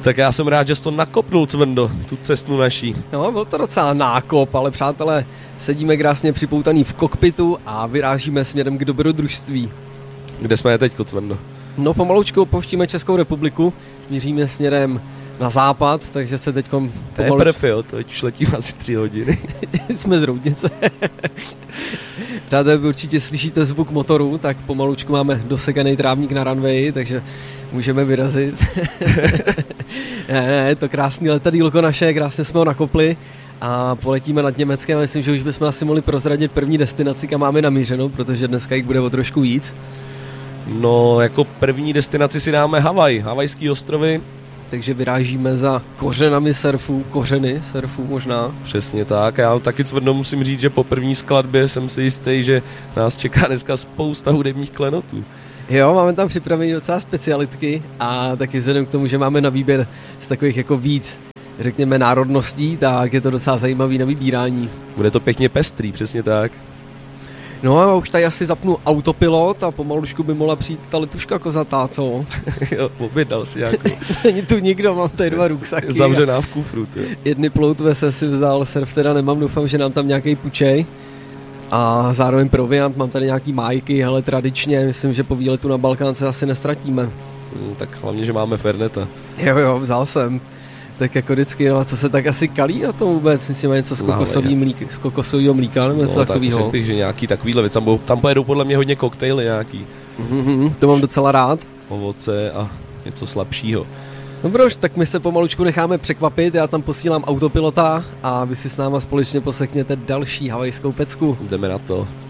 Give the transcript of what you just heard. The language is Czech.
Tak já jsem rád, že jsi to nakopnul, Cvendo, tu cestu naší. No, byl to docela nákop, ale přátelé, sedíme krásně připoutaný v kokpitu a vyrážíme směrem k dobrodružství. Kde jsme teď, Cvendo? No, pomalučku opouštíme Českou republiku, míříme směrem na západ, takže se teďkom... To je prv, jo, to už letím asi 3 hodiny. Jsme z Roudnice. Přátelé, určitě slyšíte zvuk motoru, tak pomalučku máme dosekaný trávník na runwayi, takže můžeme vyrazit. ne, to krásný letadýlko naše, krásně jsme ho nakopli a poletíme nad Německem. Myslím, že už bychom asi mohli prozradit první destinaci, kam máme namířenou, protože dneska jich bude o trošku víc. No, jako první destinaci si dáme Havaj, Havajský ostrovy. Takže vyrážíme za kořeny surfu možná. Přesně tak, já taky Cvrno musím říct, že po první skladbě jsem si jistý, že nás čeká dneska spousta hudebních klenotů. Jo, máme tam připravené docela specialitky a taky vzhledem k tomu, že máme na výběr z takových jako víc, řekněme, národností, tak je to docela zajímavý na vybírání. Bude to pěkně pestrý, přesně tak. No a už tady asi zapnu autopilot a pomalušku by mohla přijít ta letuška kozatá, co? Jo, objednal si nějakou. Není tu nikdo, mám tady 2 ruksaky. Zavřená v kufru, ty. Jedny ploutve se si vzal, surf teda nemám, doufám, že nám tam nějaký pučej. A zároveň proviant, mám tady nějaký májky, ale tradičně, myslím, že po výletu na Balkán se asi nestratíme. Tak hlavně, že máme Ferneta. Jo, vzal jsem. Tak jako vždycky, no a co se tak asi kalí na tom vůbec? Myslím, něco z kokosového mlíka nebo něco takového. Řekl bych, že nějaký takovýhle věc, tam pojedou podle mě hodně koktejly nějaký. To mám docela rád. Ovoce a něco slabšího. Dobrož, tak my se pomalučku necháme překvapit, já tam posílám autopilota a vy si s náma společně posekněte další havajskou pecku. Jdeme na to.